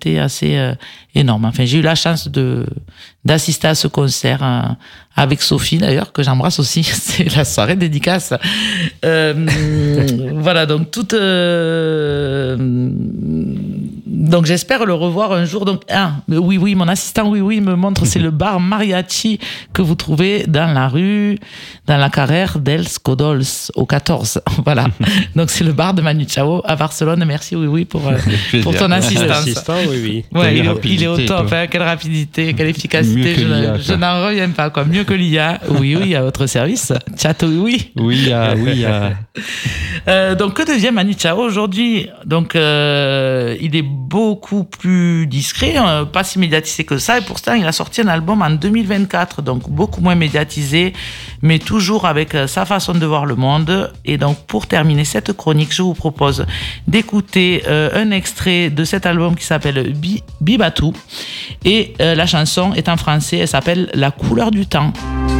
été assez énorme. Enfin, j'ai eu la chance d'assister à ce concert avec Sophie d'ailleurs, que j'embrasse aussi. C'est la soirée dédicace. Voilà, donc donc j'espère le revoir un jour. Donc oui, mon assistant oui me montre, c'est le bar Mariachi que vous trouvez dans la carrère dels Codols au 14. Voilà. Donc c'est le bar de Manu Chao à Barcelone. Merci oui pour ton assistance. L'assistant, oui. Ouais, il est au top. Hein, quelle rapidité, quelle efficacité. Je n'en reviens pas quoi. Mieux que l'IA. Oui, à votre service. Chat oui. Oui. Donc que devient Manu Chao aujourd'hui? Donc il est beaucoup plus discret, pas si médiatisé que ça, et pourtant il a sorti un album en 2024, donc beaucoup moins médiatisé, mais toujours avec sa façon de voir le monde. Et donc pour terminer cette chronique, je vous propose d'écouter un extrait de cet album qui s'appelle Bibatou, et la chanson est en français, elle s'appelle La couleur du temps.